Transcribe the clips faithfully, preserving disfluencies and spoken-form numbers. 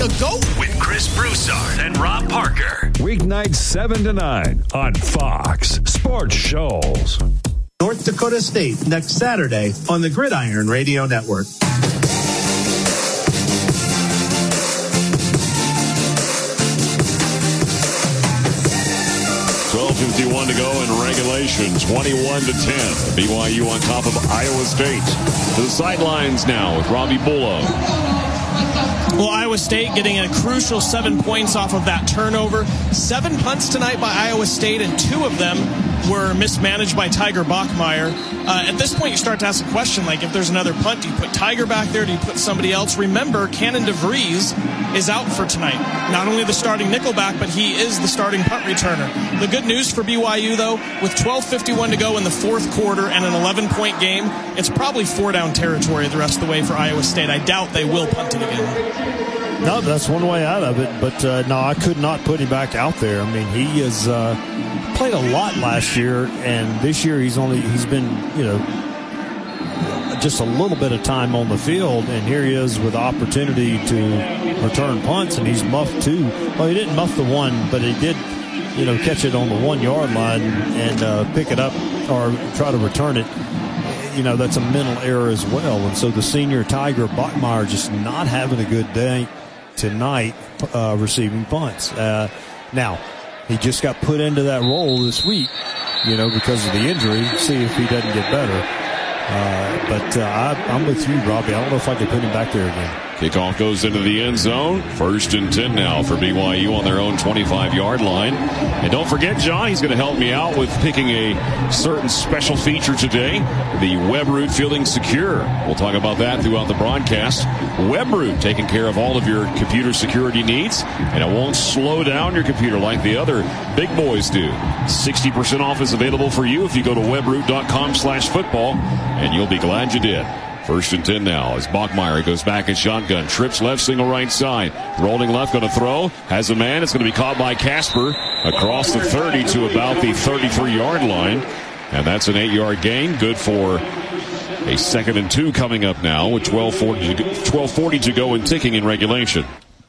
The GOAT. With Chris Broussard and Rob Parker. Weeknights seven to nine on Fox Sports Shoals. North Dakota State next Saturday on the Gridiron Radio Network. twelve fifty-one to go in regulation, twenty-one to ten. B Y U on top of Iowa State. To the sidelines now with Robbie Bullough. Well, Iowa State getting a crucial seven points off of that turnover. Seven punts tonight by Iowa State, and two of them were mismanaged by Tiger Bachmeier. Uh, at this point, you start to ask a question, like if there's another punt, do you put Tiger back there? Do you put somebody else? Remember, Cannon DeVries is out for tonight. Not only the starting nickelback, but he is the starting punt returner. The good news for B Y U, though, with twelve fifty-one to go in the fourth quarter and an eleven-point game, it's probably four-down territory the rest of the way for Iowa State. I doubt they will punt it again. No, that's one way out of it. But, uh, no, I could not put him back out there. I mean, he has uh, played a lot last year, and this year he's only he's been, you know, just a little bit of time on the field, and here he is with opportunity to return punts, and he's muffed two. Well, he didn't muff the one, but he did, you know, catch it on the one-yard line and uh, pick it up or try to return it. You know, that's a mental error as well. And so the senior Tiger Bachmeier just not having a good day tonight uh, receiving punts. Uh, now, he just got put into that role this week, you know, because of the injury. See if he doesn't get better. Uh, but uh, I, I'm with you, Robbie. I don't know if I can put him back there again. Kickoff goes into the end zone. First and ten now for B Y U on their own twenty-five-yard line. And don't forget, John, he's going to help me out with picking a certain special feature today, the WebRoot Fielding Secure. We'll talk about that throughout the broadcast. WebRoot taking care of all of your computer security needs, and it won't slow down your computer like the other big boys do. sixty percent off is available for you if you go to webroot.com slash football, and you'll be glad you did. First and ten now as Bachmeier goes back in shotgun. Trips left, single right side. Rolling left, going to throw. Has a man. It's going to be caught by Casper across the thirty to about the thirty-three-yard line. And that's an eight-yard gain. Good for a second and two coming up now with twelve forty to go, twelve forty to go and ticking in regulation.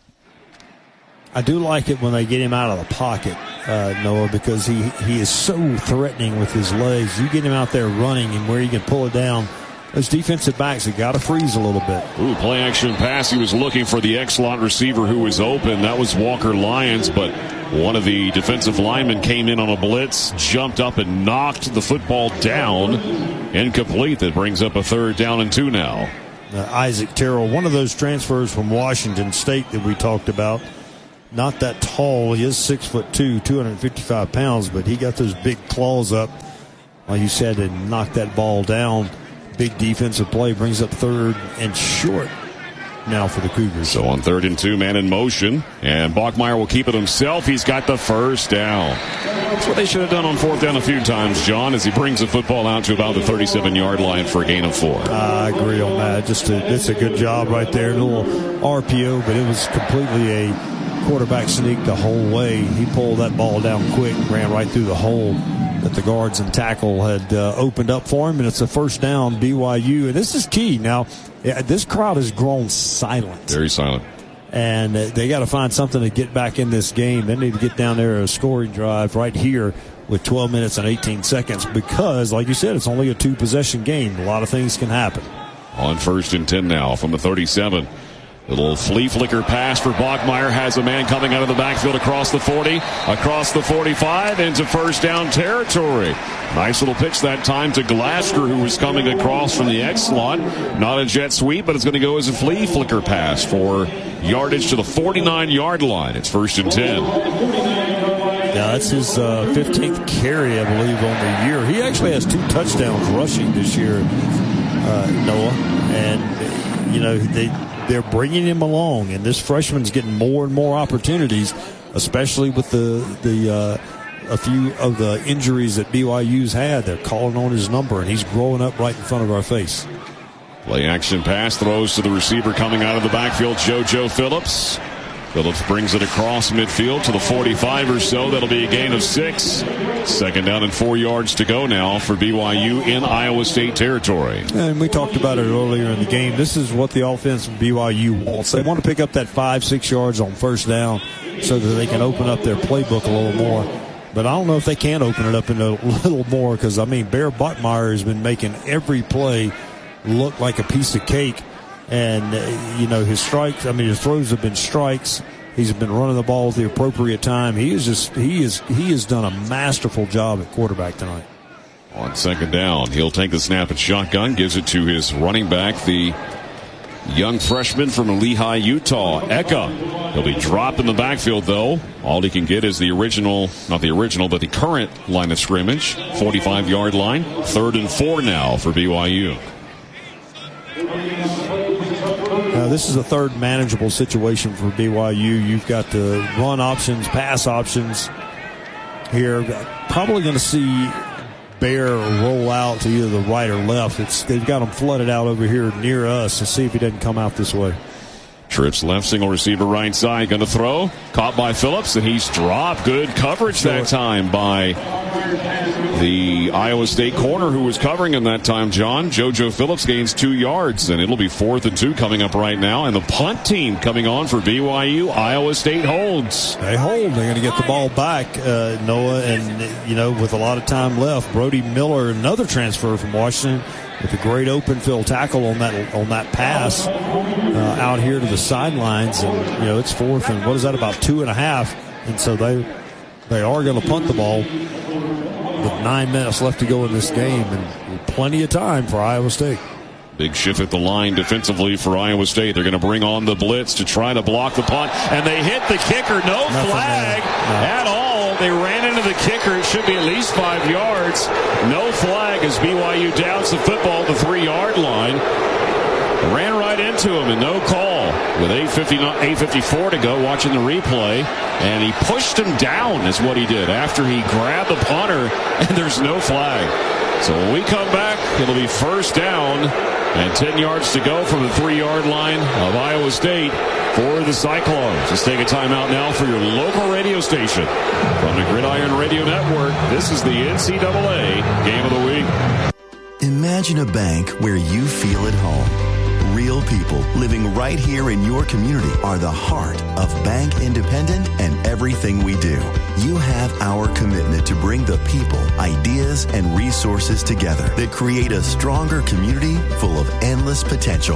I do like it when they get him out of the pocket, uh, Noah, because he, he is so threatening with his legs. You get him out there running and where he can pull it down. Those defensive backs have got to freeze a little bit. Ooh, play action pass. He was looking for the X-slot receiver who was open. That was Walker Lyons, but one of the defensive linemen came in on a blitz, jumped up and knocked the football down. Incomplete. That brings up a third down and two now. Uh, Isaac Terrell, one of those transfers from Washington State that we talked about. Not that tall. He is six foot two, two hundred fifty-five pounds, but he got those big claws up, like you said, and knocked that ball down. Big defensive play brings up third and short now for the Cougars. So on third and two, man in motion, and Bachmeier will keep it himself. He's got the first down. That's what they should have done on fourth down a few times, John, as he brings the football out to about the thirty-seven-yard line for a gain of four. I agree on that. Just a, it's a good job right there. A little R P O, but it was completely a quarterback sneak the whole way. He pulled that ball down quick, ran right through the hole that the guards and tackle had uh, opened up for him, and it's a first down, B Y U. And this is key. Now, yeah, this crowd has grown silent. Very silent. And uh, they got to find something to get back in this game. They need to get down there a scoring drive right here with twelve minutes and eighteen seconds because, like you said, it's only a two-possession game. A lot of things can happen. On first and ten now from the thirty-seven. Little flea flicker pass for Bachmeier. Has a man coming out of the backfield across the forty, across the forty-five, into first down territory. Nice little pitch that time to Glasser, who was coming across from the X slot. Not a jet sweep, but it's going to go as a flea flicker pass for yardage to the forty-nine-yard line. It's first and ten. Yeah, that's his uh, fifteenth carry, I believe, on the year. He actually has two touchdowns rushing this year, uh, Noah. And, you know, they... they're bringing him along, and this freshman's getting more and more opportunities, especially with the the uh, a few of the injuries that B Y U's had. They're calling on his number, and he's growing up right in front of our face. Play action pass, throws to the receiver coming out of the backfield, JoJo Phillips. Phillips brings it across midfield to the forty-five or so. That'll be a gain of six. Second down and four yards to go now for B Y U in Iowa State territory. And we talked about it earlier in the game. This is what the offense from B Y U wants. They want to pick up that five, six yards on first down so that they can open up their playbook a little more. But I don't know if they can open it up in a little more because, I mean, Bear Bachmeier has been making every play look like a piece of cake. And, uh, you know, his strikes, I mean, his throws have been strikes. He's been running the ball at the appropriate time. He is just, he is, he has done a masterful job at quarterback tonight. On second down, he'll take the snap at shotgun, gives it to his running back, the young freshman from Lehigh, Utah, Eka. He'll be dropped in the backfield, though. All he can get is the original, not the original, but the current line of scrimmage, forty-five-yard line. Third and four now for B Y U. Uh, this is a third manageable situation for B Y U. You've got the run options, pass options here. Probably going to see Bear roll out to either the right or left. It's, they've got him flooded out over here near us to see if he doesn't come out this way. Trips left, single receiver right side, going to throw. Caught by Phillips, and he's dropped. Good coverage sure. that time by the Iowa State corner who was covering him that time, John. JoJo Phillips gains two yards, and it'll be fourth and two coming up right now. And the punt team coming on for B Y U. Iowa State holds. They hold. They're going to get the ball back, uh, Noah, and, you know, with a lot of time left. Brody Miller, another transfer from Washington, with a great open field tackle on that on that pass uh, out here to the sidelines. And, you know, it's fourth and what is that, about two and a half. And so they they are going to punt the ball with nine minutes left to go in this game, and plenty of time for Iowa State. Big shift at the line defensively for Iowa State. They're going to bring on the blitz to try to block the punt, and they hit the kicker. No Nothing flag no. at all. They ran into the kicker. It should be at least five yards. No flag as B Y U downs the football at the three-yard line. Ran right into him and no call. With eight fifty-four to go, watching the replay, and he pushed him down is what he did after he grabbed the punter, and there's no flag. So when we come back, it'll be first down and ten yards to go from the three-yard line of Iowa State for the Cyclones. Let's take a timeout now for your local radio station. From the Gridiron Radio Network, this is the N C double A Game of the Week. Imagine a bank where you feel at home. Real people living right here in your community are the heart of Bank Independent and everything we do. You have our commitment to bring the people, ideas, and resources together that create a stronger community full of endless potential.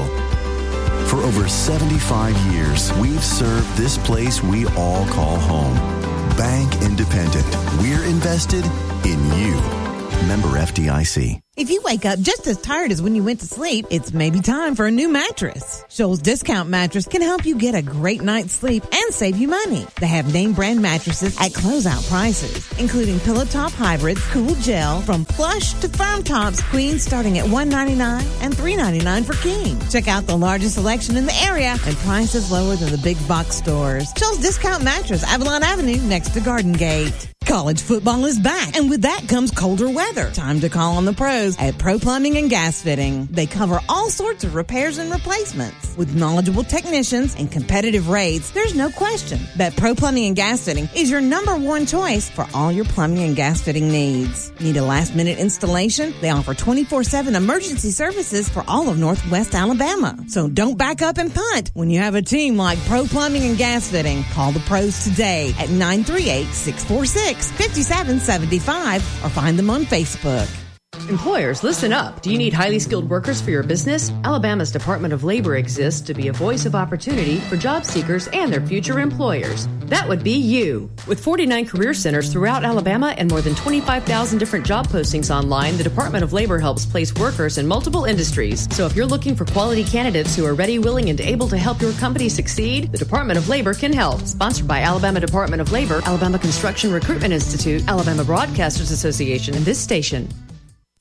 For over seventy-five years, we've served this place we all call home. Bank Independent. We're invested in you. Member F D I C. If you wake up just as tired as when you went to sleep, it's maybe time for a new mattress. Shoals Discount Mattress can help you get a great night's sleep and save you money. They have name brand mattresses at closeout prices, including Pillow Top Hybrids, Cool Gel, from plush to firm tops, queens starting at one hundred ninety-nine dollars and three hundred ninety-nine dollars for king. Check out the largest selection in the area and prices lower than the big box stores. Shoals Discount Mattress, Avalon Avenue, next to Garden Gate. College football is back, and with that comes colder weather. Time to call on the pros at Pro Plumbing and Gas Fitting. They cover all sorts of repairs and replacements. With knowledgeable technicians and competitive rates, there's no question that Pro Plumbing and Gas Fitting is your number one choice for all your plumbing and gas fitting needs. Need a last-minute installation? They offer twenty-four seven emergency services for all of Northwest Alabama. So don't back up and punt when you have a team like Pro Plumbing and Gas Fitting. Call the pros today at nine three eight, six four six, five seven seven five or find them on Facebook. Employers, listen up. Do you need highly skilled workers for your business? Alabama's Department of Labor exists to be a voice of opportunity for job seekers and their future employers. That would be you. With forty-nine career centers throughout Alabama and more than twenty-five thousand different job postings online, the Department of Labor helps place workers in multiple industries. So if you're looking for quality candidates who are ready, willing, and able to help your company succeed, the Department of Labor can help. Sponsored by Alabama Department of Labor, Alabama Construction Recruitment Institute, Alabama Broadcasters Association, and this station.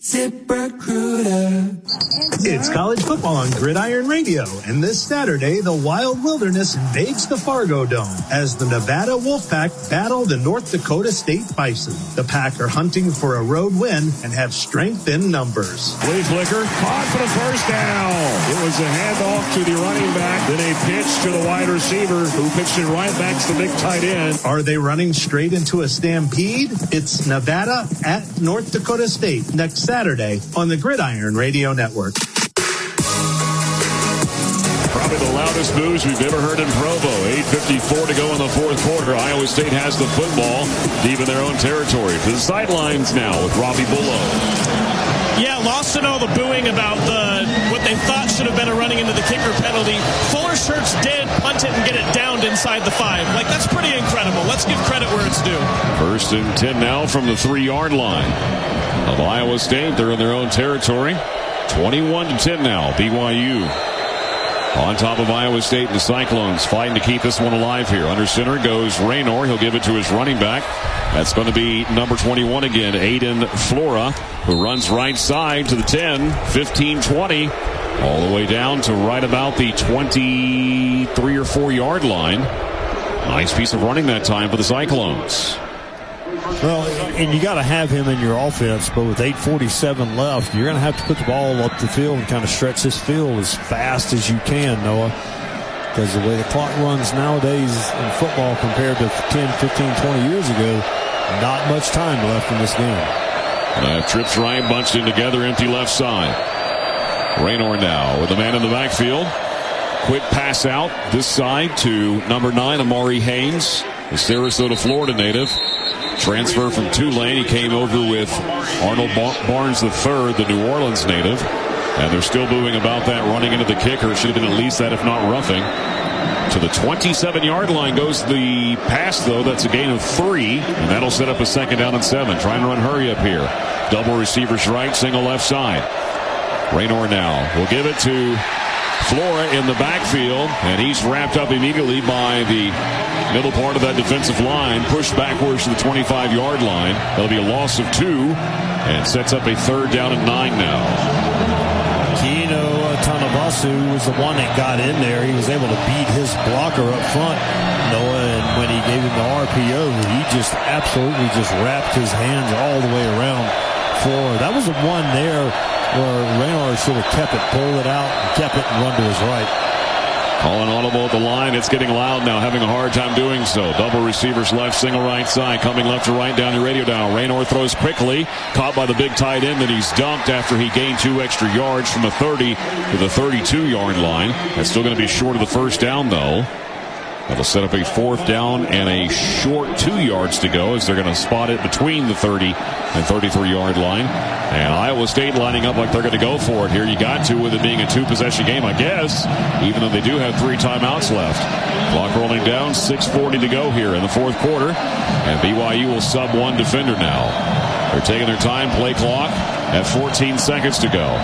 ZipRecruiter. It's college football on Gridiron Radio, and this Saturday, the Wild Wilderness invades the Fargo Dome as the Nevada Wolfpack battle the North Dakota State Bison. The Pack are hunting for a road win and have strength in numbers. Flea flicker, caught for the first down. It was a handoff to the running back, then a pitch to the wide receiver, who pitched it right back to the big tight end. Are they running straight into a stampede? It's Nevada at North Dakota State next Saturday on the Gridiron Radio Network. Probably the loudest news we've ever heard in Provo. eight fifty-four to go in the fourth quarter. Iowa State has the football deep in their own territory. To the sidelines now with Robbie Bullough. Yeah, lost in all the booing about the what they thought should have been a running into the kicker penalty. Fuller Shirts did punt it and get it downed inside the five. Like, that's pretty incredible. Let's give credit where it's due. First and ten now from the three-yard line of Iowa State. They're in their own territory. twenty-one to ten now, B Y U. On top of Iowa State, the Cyclones fighting to keep this one alive here. Under center goes Raynor. He'll give it to his running back. That's going to be number twenty-one again, Aiden Flora, who runs right side to the ten, fifteen, twenty, all the way down to right about the twenty-three or four yard line. Nice piece of running that time for the Cyclones. Well, and you got to have him in your offense, but with eight forty-seven left, you're going to have to put the ball up the field and kind of stretch this field as fast as you can, Noah, because the way the clock runs nowadays in football compared to ten, fifteen, twenty years ago, not much time left in this game. Uh, trips right, bunched in together, empty left side. Raynor now with the man in the backfield. Quick pass out this side to number nine, Amari Haynes, the Sarasota, Florida native. Transfer from Tulane. He came over with Arnold Barnes the third, the New Orleans native. And they're still booing about that running into the kicker. Should have been at least that, if not roughing. To the twenty-seven yard line goes the pass, though. That's a gain of three. And that'll set up a second down and seven. Trying to run hurry up here. Double receivers right, single left side. Raynor now will give it to Flora in the backfield. And he's wrapped up immediately by the middle part of that defensive line, pushed backwards to the twenty-five yard line. That'll be a loss of two and sets up a third down and nine now. Kino Tanabasu was the one that got in there. He was able to beat his blocker up front, Noah, and when he gave him the R P O, he just absolutely just wrapped his hands all the way around Flora. That was the one there where Raynor should have kept it, pulled it out, and kept it and run to his right. Calling audible at the line. It's getting loud now, having a hard time doing so. Double receivers left, single right side, coming left to right down the radio dial. Raynor throws quickly, caught by the big tight end, then he's dumped after he gained two extra yards from the thirty to the thirty-two yard line. That's still going to be short of the first down, though. That'll set up a fourth down and a short two yards to go as they're going to spot it between the thirty and thirty-three yard line. And Iowa State lining up like they're going to go for it here. You got to, with it being a two-possession game, I guess, even though they do have three timeouts left. Clock rolling down, six forty to go here in the fourth quarter. And B Y U will sub one defender now. They're taking their time, play clock at fourteen seconds to go.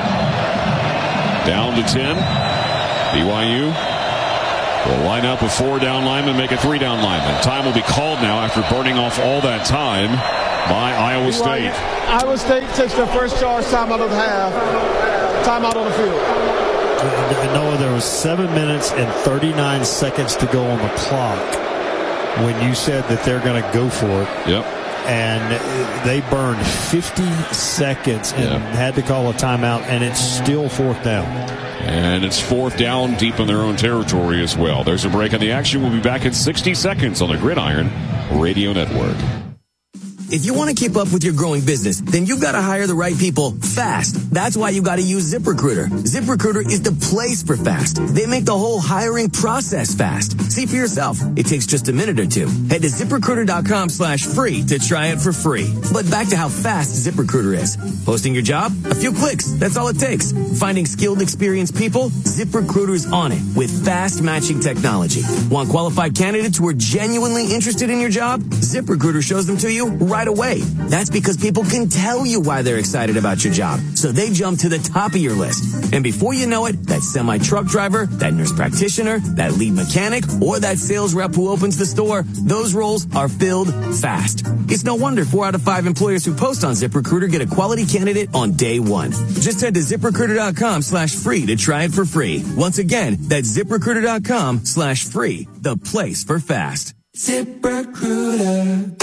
Down to ten. B Y U will line up with four down linemen, make it three down linemen. Time will be called now after burning off all that time by Iowa State. Iowa State takes their first charge timeout of the half. Timeout on the field. Noah, there was seven minutes and thirty-nine seconds to go on the clock when you said that they're going to go for it. Yep. And they burned fifty seconds and yep. had to call a timeout, and it's still fourth down. And it's fourth down deep in their own territory as well. There's a break on the action. We'll be back in sixty seconds on the Gridiron Radio Network. If you want to keep up with your growing business, then you've got to hire the right people fast. That's why you got to use ZipRecruiter. ZipRecruiter is the place for fast. They make the whole hiring process fast. See for yourself. It takes just a minute or two. Head to ZipRecruiter.com slash free to try it for free. But back to how fast ZipRecruiter is. Posting your job? A few clicks. That's all it takes. Finding skilled, experienced people? ZipRecruiter's on it with fast matching technology. Want qualified candidates who are genuinely interested in your job? ZipRecruiter shows them to you right away. That's because people can tell you why they're excited about your job. So they they jump to the top of your list. And before you know it, that semi-truck driver, that nurse practitioner, that lead mechanic, or that sales rep who opens the store, those roles are filled fast. It's no wonder four out of five employers who post on ZipRecruiter get a quality candidate on day one. Just head to ZipRecruiter.com slash free to try it for free. Once again, that's ZipRecruiter.com slash free, the place for fast. ZipRecruiter.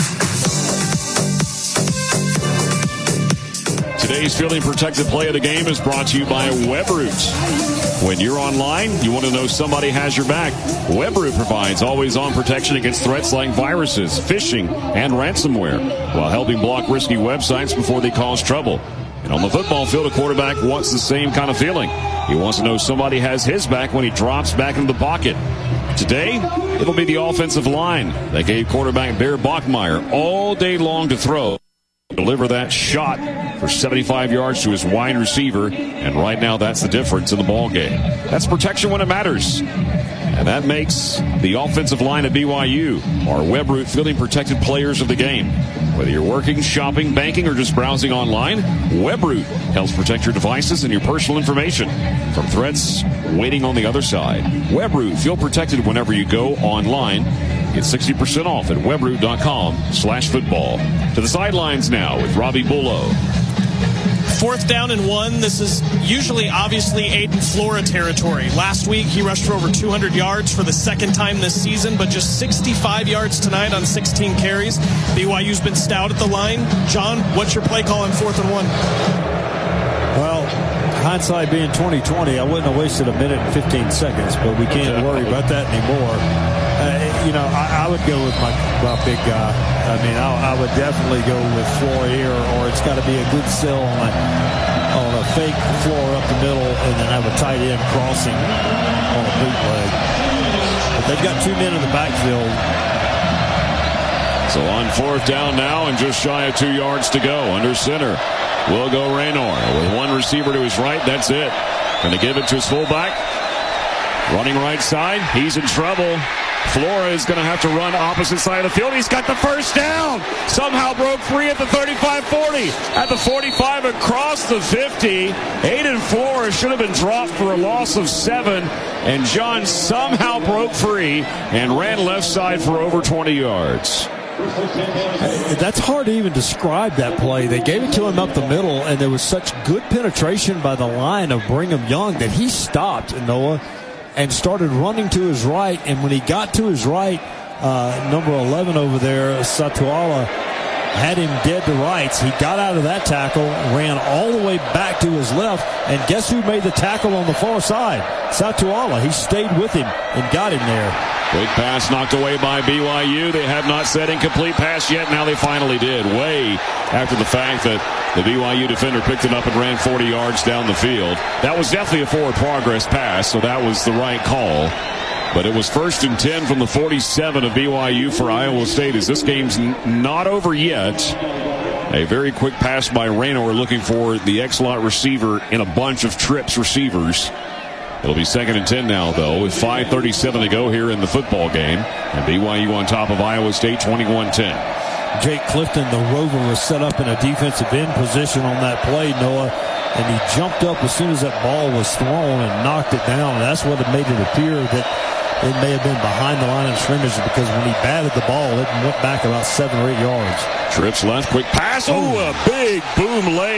Today's Fielding Protected Play of the Game is brought to you by Webroot. When you're online, you want to know somebody has your back. Webroot provides always-on protection against threats like viruses, phishing, and ransomware, while helping block risky websites before they cause trouble. And on the football field, a quarterback wants the same kind of feeling. He wants to know somebody has his back when he drops back into the pocket. Today, it'll be the offensive line that gave quarterback Bear Bachmeier all day long to throw. Deliver that shot for seventy-five yards to his wide receiver, and right now that's the difference in the ball game. That's protection when it matters, and that makes the offensive line at B Y U our Webroot Fielding Protected Players of the Game. Whether you're working, shopping, banking, or just browsing online, Webroot helps protect your devices and your personal information from threats waiting on the other side. Webroot, feel protected whenever you go online. Get sixty percent off at webroot.com slash football. To the sidelines now with Robbie Bullough. Fourth down and one. This is usually, obviously, Aiden Flora territory. Last week, he rushed for over two hundred yards for the second time this season, but just sixty-five yards tonight on sixteen carries. B Y U's been stout at the line. John, what's your play call on fourth and one? Well, hindsight being twenty twenty, I wouldn't have wasted a minute and fifteen seconds, but we can't worry about that anymore. Uh, you know, I, I would go with my, my big guy. I mean, I, I would definitely go with floor here, or it's got to be a good sell on a, on a fake floor up the middle, and then have a tight end crossing on a bootleg. But they've got two men in the backfield. So on fourth down now, and just shy of two yards to go, under center will go Raynor with one receiver to his right. That's it. Going to give it to his fullback. Running right side. He's in trouble. Flora is going to have to run opposite side of the field. He's got the first down. Somehow broke free at the thirty-five forty. At the forty-five, across the fifty. Aiden Flora should have been dropped for a loss of seven. And John somehow broke free and ran left side for over twenty yards. That's hard to even describe that play. They gave it to him up the middle, and there was such good penetration by the line of Brigham Young that he stopped, Noah, and started running to his right. And when he got to his right, uh, number eleven over there, Satuala, had him dead to rights. He got out of that tackle, ran all the way back to his left, and guess who made the tackle on the far side? Satuala. He stayed with him and got him there. Quick pass knocked away by B Y U. They have not said incomplete pass yet. Now they finally did. Way after the fact that the B Y U defender picked it up and ran forty yards down the field. That was definitely a forward progress pass, so that was the right call. But it was first and ten from the forty-seven of B Y U for Iowa State, as this game's n- not over yet. A very quick pass by Raynor, looking for the X-Lot receiver in a bunch of trips receivers. It'll be second and ten now, though, with five thirty-seven to go here in the football game. And B Y U on top of Iowa State, twenty-one ten. Jake Clifton, the Rover, was set up in a defensive end position on that play, Noah, and he jumped up as soon as that ball was thrown and knocked it down. And that's what it made it appear that it may have been behind the line of scrimmage, because when he batted the ball, it went back about seven or eight yards. Trips left, quick pass. Oh, a big boom leg.